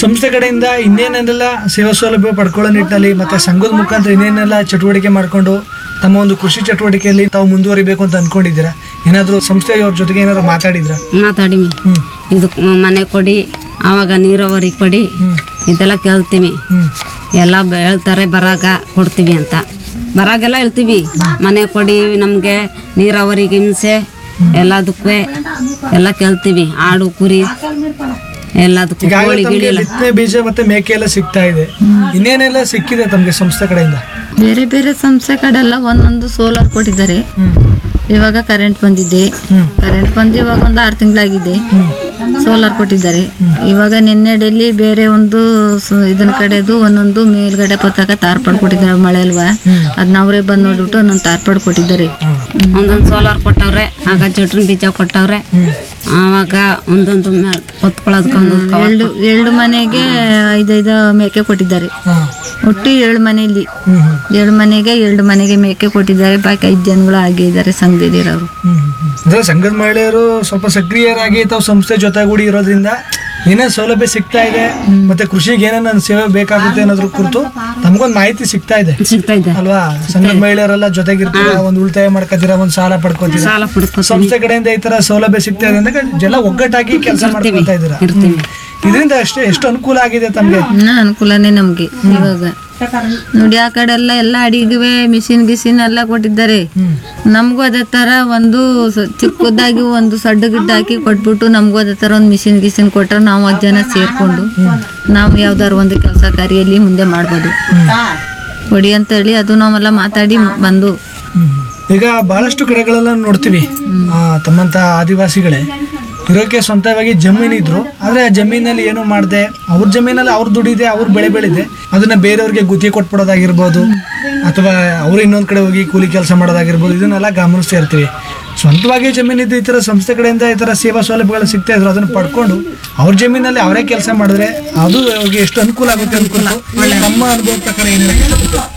ಸಂಸ್ಥೆ ಕಡೆಯಿಂದ ಇನ್ನೇನೆಲ್ಲ ಸೇವಾ ಸೌಲಭ್ಯ ಪಡ್ಕೊಳ್ಳೋ ನಿಟ್ಟಿನಲ್ಲಿ ಮತ್ತೆ ಸಂಘದ ಮುಖಾಂತರ ಇನ್ನೇನೆಲ್ಲ ಚಟುವಟಿಕೆ ಮಾಡಿಕೊಂಡು ತಮ್ಮ ಒಂದು ಕೃಷಿ ಚಟುವಟಿಕೆಯಲ್ಲಿ ತಾವು ಮುಂದುವರಿಬೇಕು ಅಂತ ಅನ್ಕೊಂಡಿದ್ದೀರಾ? ಏನಾದರೂ ಸಂಸ್ಥೆಯವ್ರ ಜೊತೆಗೆ ಏನಾದ್ರು ಮಾತಾಡಿದ್ರಾ? ಮಾತಾಡಿವಿ. ಇದು ಮನೆ ಕೊಡಿ, ಆವಾಗ ನೀರಾವರಿ ಕೊಡಿ, ಇದೆಲ್ಲ ಕೇಳ್ತೀವಿ. ಎಲ್ಲ ಹೇಳ್ತಾರೆ ಬರಾಗ ಕೊಡ್ತೀವಿ ಅಂತ. ಬರಾಗೆಲ್ಲ ಹೇಳ್ತೀವಿ ಮನೆ ಕೊಡಿ, ನಮಗೆ ನೀರಾವರಿಗೆ ಹಿಂಸೆ ಎಲ್ಲದಕ್ಕೂ ಎಲ್ಲ ಕೇಳ್ತೀವಿ. ಆಡು ಕುರಿ ಎಲ್ಲದಕ್ಕೂ ಕೋಳಿ ಗಿಳಿ ಎಲ್ಲ. ಬಿತ್ತನೆ ಬೀಜ ಮತ್ತೆ ಮೇಕೆ ಎಲ್ಲ ಸಿಗ್ತಾ ಇದೆ. ಇನ್ನೇನೆಲ್ಲ ಸಿಕ್ಕಿದೆ ತಮಗೆ ಸಂಸ್ಥೆ ಕಡೆಯಿಂದ? ಬೇರೆ ಬೇರೆ ಸಂಸ್ಥೆ ಕಡೆಲ್ಲ ಒಂದೊಂದು ಸೋಲಾರ್ ಕೊಟ್ಟಿದ್ದಾರೆ. ಇವಾಗ ಕರೆಂಟ್ ಬಂದಿದೆ. ಕರೆಂಟ್ ಬಂದು ಇವಾಗ ಒಂದು 6 ತಿಂಗಳಾಗಿದೆ. ಸೋಲಾರ್ ಕೊಟ್ಟಿದ್ದಾರೆ. ಇವಾಗ ನಿನ್ನೆಡೆಯಲ್ಲಿ ಬೇರೆ ಒಂದು ಇದನ್ನ ಕಡೆದು ಒಂದೊಂದು ಮೇಲ್ಗಡೆ ಪತಾಕ ತಾರ್ಪಾಡು ಕೊಟ್ಟಿದ್ದಾರೆ. ಮಳೆ ಅಲ್ವಾ, ಅದನ್ನ ಅವರೇ ಬಂದು ನೋಡ್ಬಿಟ್ಟು ಒಂದೊಂದು ತಾರ್ಪಾಡು ಕೊಟ್ಟಿದ್ದಾರೆ. ಒಂದೊಂದು ಸೋಲಾರ್ ಕೊಟ್ಟವ್ರೆ, ಆಗ ಚಟ್ನಿ ಬೀಜ ಕೊಟ್ಟವ್ರೆ. ಆವಾಗ ಒಂದೊಂದು ಹೊತ್ಕೊಳ್ಳೋದಕ್ಕೊಂದು ಎರಡು ಮನೆಗೆ 5 ಮೇಕೆ ಕೊಟ್ಟಿದ್ದಾರೆ. ಒಟ್ಟು 7 ಮನೆಯಲ್ಲಿ 7 ಮನೆಗೆ 2 ಮನೆಗೆ ಮೇಕೆ ಕೊಟ್ಟಿದ್ದಾರೆ. ಬಾಕಿ 5 ಜನಗಳು ಆಗಿದ್ದಾರೆ ಸಂಘದಿರೋರು. ಅಂದ್ರೆ ಸಂಘದ ಮಹಿಳೆಯರು ಸ್ವಲ್ಪ ಸಕ್ರಿಯರಾಗಿ ತಾವು ಸಂಸ್ಥೆ ಜೊತೆಗೂಡಿ ಇರೋದ್ರಿಂದ ಏನೇನು ಸೌಲಭ್ಯ ಸಿಗ್ತಾ ಇದೆ ಮತ್ತೆ ಕೃಷಿಗೆ ಏನೇನು ಸೇವೆ ಬೇಕಾಗುತ್ತೆ ಅನ್ನೋದ್ರ ಕುರಿತು ತಮಗೊಂದು ಮಾಹಿತಿ ಸಿಗ್ತಾ ಇದೆ ಅಲ್ವಾ? ಸಂಘದ ಮಹಿಳೆಯರೆಲ್ಲ ಜೊತೆಗಿರ್ತೀರ, ಒಂದು ಉಳಿತಾಯ ಮಾಡ್ಕೋತೀರಾ, ಒಂದು ಸಾಲ ಪಡ್ಕೋತೀರಾ. ಸಂಸ್ಥೆ ಕಡೆಯಿಂದ ಈ ತರ ಸೌಲಭ್ಯ ಸಿಗ್ತಾ ಇದೆ ಅಂದಾಗ ಎಲ್ಲ ಒಗ್ಗಟ್ಟಾಗಿ ಕೆಲಸ ಮಾಡ್ಕೊಳ್ತಾ ಇದ್ದೀರಾ. ಇದರಿಂದ ಎಷ್ಟು ಅನುಕೂಲ ಆಗಿದೆ ತಮ್ಗೆ? ಅನುಕೂಲನೇ ನಮ್ಗೆ. ಇವಾಗ ನೋಡಿ ಆ ಕಡೆ ಎಲ್ಲ ಅಡಿಗೆ ಮಿಷಿನ್ ಗಿಸಿನ್ ಎಲ್ಲ ಕೊಟ್ಟಿದ್ದಾರೆ. ನಮಗೂ ಅದೇ ತರ ಒಂದು ಚಿಕ್ಕದಾಗಿ ಒಂದು ಸಡ್ಡು ಗಿಡ್ಡ ಹಾಕಿ ಕೊಟ್ಬಿಟ್ಟು ನಮಗೂ ಅದೇ ತರ ಒಂದು ಮಿಷಿನ್ ಗಿಸಿನ್ ಕೊಟ್ಟರೆ ನಾವು 10 ಜನ ಸೇರ್ಕೊಂಡು ನಾವು ಯಾವ್ದಾರು ಒಂದು ಕೆಲಸ ಕಾರ್ಯಲ್ಲಿ ಮುಂದೆ ಮಾಡ್ಬೋದು ಕೊಡಿ ಅಂತ ಹೇಳಿ ಅದು ನಾವೆಲ್ಲ ಮಾತಾಡಿ ಬಂದು. ಈಗ ಬಹಳಷ್ಟು ಕಡೆಗಳೆಲ್ಲ ನೋಡ್ತೀವಿ ತಮ್ಮಂತ ಆದಿವಾಸಿಗಳೇ ಇರೋಕೆ ಸ್ವಂತವಾಗಿ ಜಮೀನಿದ್ರು, ಆದ್ರೆ ಆ ಜಮೀನಲ್ಲಿ ಏನು ಮಾಡದೆ ಅವ್ರ ಜಮೀನಲ್ಲಿ ಅವ್ರು ದುಡಿದೆ, ಅವ್ರ ಬೆಳೆ ಬೆಳೆದೆ ಅದನ್ನ ಬೇರೆಯವ್ರಿಗೆ ಗುತ್ತಿಗೆ ಕೊಟ್ಬಿಡೋದಾಗಿರ್ಬೋದು, ಅಥವಾ ಅವ್ರು ಇನ್ನೊಂದ್ ಕಡೆ ಹೋಗಿ ಕೂಲಿ ಕೆಲಸ ಮಾಡೋದಾಗಿರ್ಬೋದು. ಇದನ್ನೆಲ್ಲ ಗಮನಿಸ್ತಾ ಇರ್ತೀವಿ. ಸ್ವಂತವಾಗಿ ಜಮೀನಿದ್ದು ಈ ತರ ಸಂಸ್ಥೆ ಕಡೆಯಿಂದ ಈ ತರ ಸೇವಾ ಸೌಲಭ್ಯಗಳು ಸಿಗ್ತಾ ಇದ್ರು, ಅದನ್ನ ಪಡ್ಕೊಂಡು ಅವ್ರ ಜಮೀನಲ್ಲಿ ಅವರೇ ಕೆಲಸ ಮಾಡಿದ್ರೆ ಅದು ಅವ್ರಿಗೆ ಎಷ್ಟು ಅನುಕೂಲ ಆಗುತ್ತೆ ಅನ್ಕೊಂಡು ನಮ್ಮ ಅನುಭವದ ಪ್ರಕಾರ ಏನು